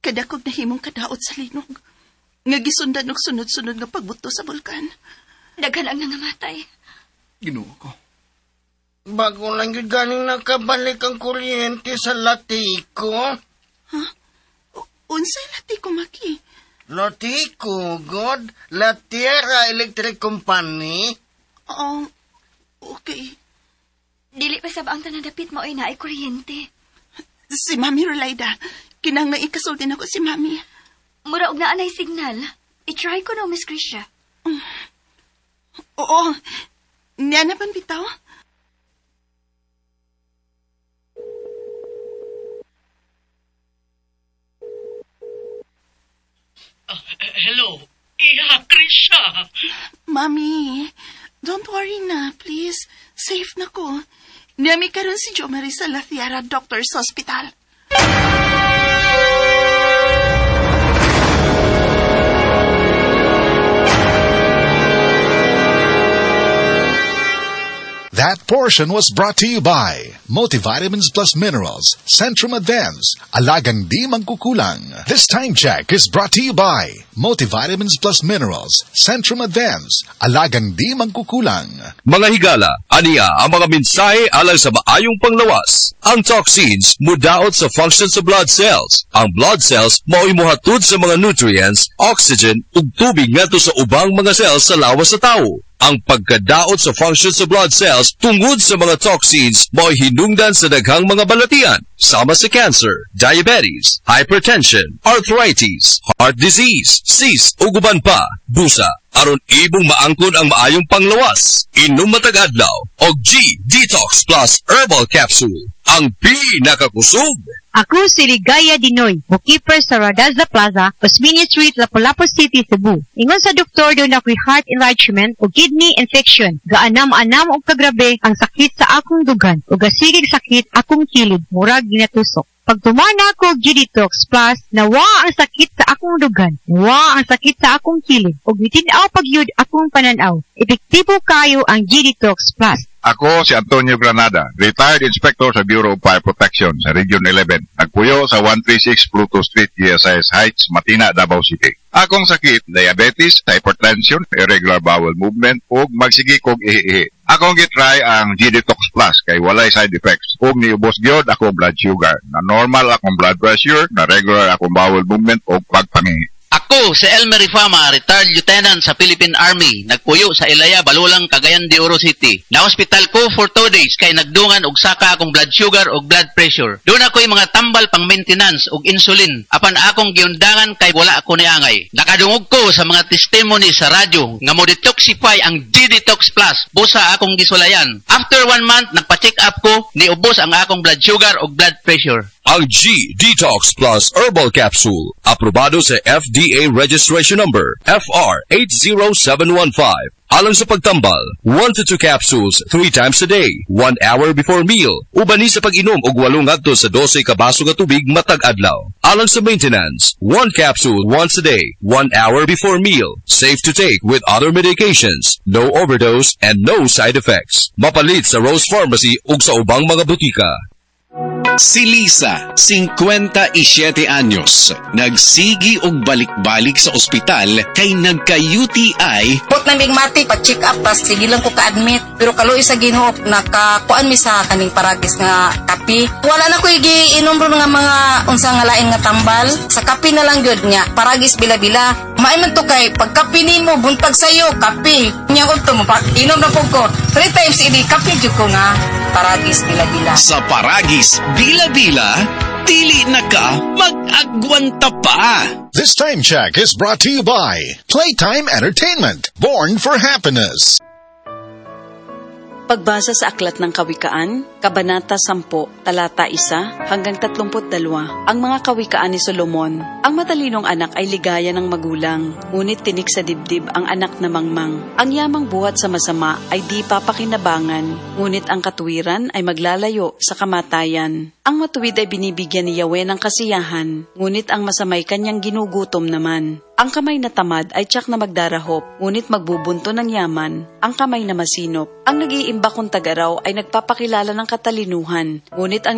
Kadakog na himong kadaot sa linog. Nga gisundan og sunod-sunod nga pagbuto sa bulkan. Daghan ang nangamatay. Ginoo ko. Bago lang yun ganing nakabalik ang kuryente sa Latico. Ha? Unsay Latico, Maki? Latico, God? La Tierra Electric Company? Oh, okay. Dili pa sab ang tanadapit mo ay naay kuryente. Si Mami Rolaida, kinangay ikasultin ako si Mami. Mura og naa nay signal. I-try ko no, Miss Krisha. Oo, niya na pan bitaw? Hello, Iha Krisha. Mami, don't worry na, please. Safe na ko. Niyami karon si Jo Marie sa La Tierra Doctor's Hospital. That portion was brought to you by Multivitamins Plus Minerals, Centrum Advance, Alagang Di Mangkukulang. This time check is brought to you by Multivitamins Plus Minerals, Centrum Advance, Alagang Di Mangkukulang. Mga higala, aniya ang mga mensahe alang sa maayong panglawas. Ang toxins mudaot sa function sa blood cells. Ang blood cells mao'y mohatod sa mga nutrients, oxygen, ug tubig ngadto sa ubang mga cells sa lawas sa tao. Ang pagkadaot sa function sa blood cells tungod sa mga toxins mao'y hinungdan sa daghang mga balatian, sama sa cancer, diabetes, hypertension, arthritis, heart disease, cyst ug uban pa. Busa, aron ibong maangkon ang maayong panglawas. Inom matag adlaw og G-Detox Plus Herbal Capsule, ang pinakakusog. Ako si Ligaya Dinoy, bookkeeper sa Radaza Plaza, Osmeña Street, Lapu-Lapu City, Cebu. Ingon sa doktor doon ako'y heart enlargement o kidney infection. Gaanam-anam o kagrabe ang sakit sa akong dugan o gasigig sakit akong kilid, murag ginatusok. Pag tumana ko G-Detox Plus, nawa ang sakit sa akong dugan, nawa ang sakit sa akong kilid, o bitinaw pagyud akong pananaw. Epektibo kayo ang G-Detox Plus. Ako si Antonio Granada, retired inspector sa Bureau of Fire Protection sa Region 11. Nagpuyo sa 136 Pluto Street, GSIS Heights, Matina, Davao City. Akong sakit, diabetes, hypertension, irregular bowel movement, ug magsigi kog ihi-ihi. Akong gitry ang G-Detox Plus kay walay side effects. Ug niubos gyud akong blood sugar, na normal akong blood pressure, na regular akong bowel movement ug pagpangihi. Ako si Elmer Rifama, retired lieutenant sa Philippine Army. Nagpuyo sa Ilaya, Balulang, Cagayan de Oro City. Na-hospital ko for 2 days kay nagdungan og saka akong blood sugar og blood pressure. Doon ako'y mga tambal pang maintenance og insulin. Apan akong giundangan kay wala ako niangay. Nakadungog ko sa mga testimony sa radyo nga mo detoxify ang G-Detox Plus. Busa akong gisulayan. After 1 month, nagpa-check up ko, niubos ang akong blood sugar og blood pressure. Ang G-Detox Plus Herbal Capsule, aprobado sa FDA Registration Number FR80715. Alang sa pagtambal, 1 to 2 capsules 3 times a day, 1 hour before meal. Ubani sa pag-inom og 8 ngadto sa 12 ka baso nga tubig matag adlaw. Alang sa maintenance, 1 capsule once a day, 1 hour before meal. Safe to take with other medications, no overdose and no side effects. Mapalit sa Rose Pharmacy ug sa ubang mga butika. Si Lisa, 57 anyos, nagsigi og balik-balik sa ospital kay nagka-UTI. Put na bigmati, pa-check up, tas sige lang ko ka-admit. Pero kaloy sa Ginoo, nakakuan mi sa kaning paragis nga kapi. Wala na ko igiinom ron nga mga unsa nga lain nga tambal. Sa kapi na lang gyud nya, paragis bila-bila. Maiman to kay pagkapi nimo buntag sayo, kapi. Nya ko to mo inom na pug ko. 3 times idi kapi jud ko nga paragis bila-bila. Sa paragis bila-bila, dili na ka mag-agwanta pa. This time check is brought to you by Playtime Entertainment, born for happiness. Pagbasa sa Aklat ng Kawikaan, Kabanata 10, Talata 1 hanggang 32, ang mga kawikaan ni Solomon. Ang matalinong anak ay ligaya ng magulang, ngunit tinik sa dibdib ang anak na mangmang. Ang yamang buhat sa masama ay di papakinabangan, ngunit ang katuwiran ay maglalayo sa kamatayan. Ang matuwid ay binibigyan ni Yahweh ng kasiyahan, ngunit ang masamay kanyang ginugutom naman. Ang kamay na tamad ay tiyak na magdarahop, ngunit magbubunto ng yaman. Ang kamay na masinop, ang nag-iimba kung tagaraw ay nagpapakilala ng katalinuhan, ngunit ang natutunan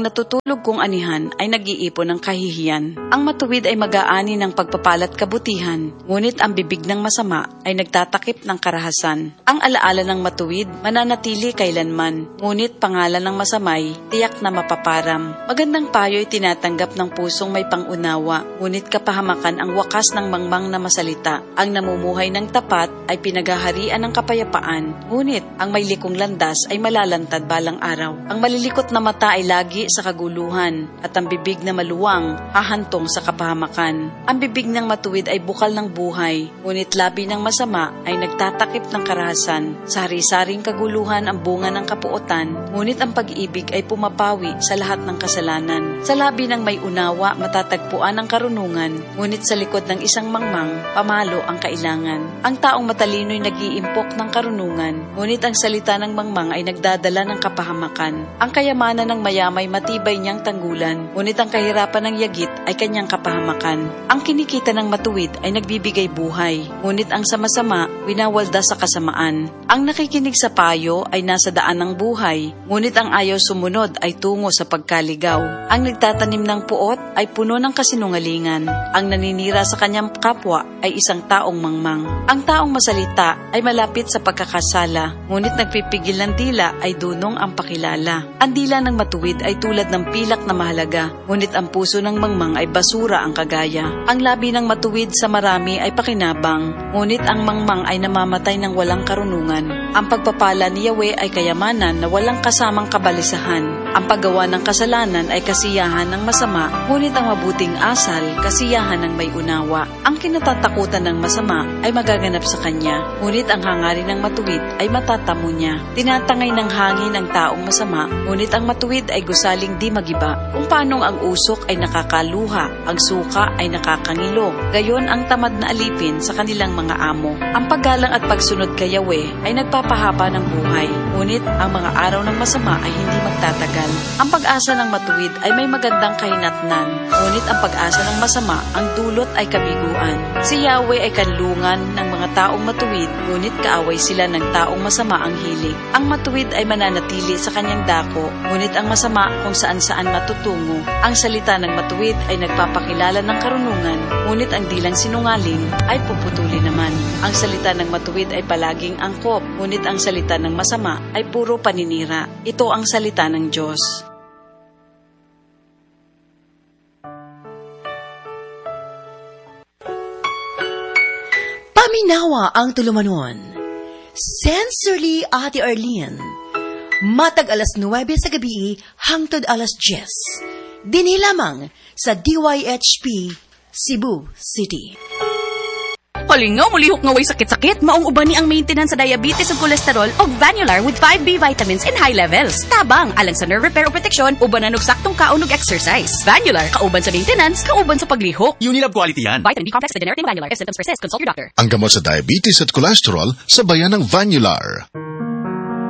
itlog kong anihan ay nag-iipon ng kahihiyan. Ang matuwid ay mag-aani ng pagpapalat kabutihan, ngunit ang bibig ng masama ay nagtatakip ng karahasan. Ang alaala ng matuwid mananatili kailanman, ngunit pangalan ng masamay tiyak na mapaparam. Magandang payo ay tinatanggap ng pusong may pangunawa, ngunit kapahamakan ang wakas ng mangmang na masalita. Ang namumuhay ng tapat ay pinaghaharian ng kapayapaan, ngunit ang may likong landas ay malalantad balang araw. Ang malilikot na mata ay lagi sa kaguluhan, at ang bibig na maluwang hahantong sa kapahamakan. Ang bibig ng matuwid ay bukal ng buhay, ngunit labi ng masama ay nagtatakip ng karahasan. Sa hari-saring kaguluhan ang bunga ng kapuotan, ngunit ang pag-ibig ay pumapawi sa lahat ng kasalanan. Sa labi ng may unawa matatagpuan ang karunungan, ngunit sa likod ng isang mangmang, pamalo ang kailangan. Ang taong matalino'y nag-iimpok ng karunungan, ngunit ang salita ng mangmang ay nagdadala ng kapahamakan. Ang kayamanan ng mayamay matibay niyang tanggulan, ngunit ang kahirapan ng yagit ay kanyang kapahamakan. Ang kinikita ng matuwid ay nagbibigay buhay, ngunit ang sama-sama winawalda sa kasamaan. Ang nakikinig sa payo ay nasa daan ng buhay, ngunit ang ayaw sumunod ay tungo sa pagkaligaw. Ang nagtatanim ng puot ay puno ng kasinungalingan. Ang naninira sa kanyang kapwa ay isang taong mangmang. Ang taong masalita ay malapit sa pagkakasala, ngunit nagpipigil ng dila ay dunong ang pakilala. Ang dila ng matuwid ay tulad ng pilak na mahalaga, ngunit ang puso ng mangmang ay basura ang kagaya. Ang labi ng matuwid sa marami ay pakinabang, ngunit ang mangmang ay namamatay ng walang karunungan. Ang pagpapala ni Yahweh ay kayamanan na walang kasamang kabalisahan. Ang paggawa ng kasalanan ay kasiyahan ng masama, ngunit ang mabuting asal, kasiyahan ng may unawa. Ang kinatatakutan ng masama ay magaganap sa kanya, ngunit ang hangarin ng matuwid ay matatamo niya. Tinatangay ng hangin ang taong masama, ngunit ang matuwid ay gusaling di magiba. Kung paanong ang usok ay nakakaluha, ang suka ay nakakangilo, gayon ang tamad na alipin sa kanilang mga amo. Ang paggalang at pagsunod kay Yahweh ay nagpapahaba ng buhay, ngunit ang mga araw ng masama ay hindi magtatagal. Ang pag-asa ng matuwid ay may magandang kahinatnan, ngunit ang pag-asa ng masama, ang dulot ay kabiguan. Si Yahweh ay kanlungan ng mga taong matuwid, ngunit kaaway sila ng taong masama ang hilig. Ang matuwid ay mananatili sa kanyang dako, ngunit ang masama kung saan-saan matutungo. Ang salita ng matuwid ay nagpapakilala ng karunungan, ngunit ang dilang sinungaling ay puputuli naman. Ang salita ng matuwid ay palaging angkop, ngunit ang salita ng masama ay puro paninira. Ito ang salita ng Diyos. Paminawa ang tulumanon. Sincerely, Ate Arlene. Matag alas 9 sa gabi hangtod alas 10. Dinhi lamang sa DYHP, Cebu City. Kalingaw, mulihok nga way sakit-sakit. Maong uban ni ang maintenance sa diabetes ug cholesterol og Vanular with 5B vitamins in high levels. Tabang, alang sa nerve repair o protection, uban na saktong kaon ug exercise. Vanular, kauban sa maintenance, kauban sa paglihok. Unilab quality yan. Vitamin B complex with generic Vanular. If symptoms persist, consult your doctor. Ang gamot sa diabetes at cholesterol sa bayan ng Vanular.